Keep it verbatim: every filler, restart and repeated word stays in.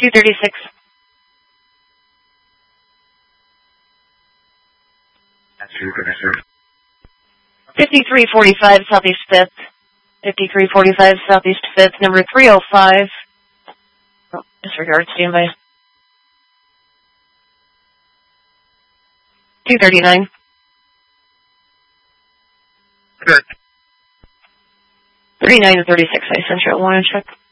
two thirty-six. fifty-three forty-five Southeast fifth. fifty-three forty-five Southeast fifth, number three oh five. Oh, disregard, standby. two thirty-nine. Good. thirty-nine to thirty-six, I Central, want to check.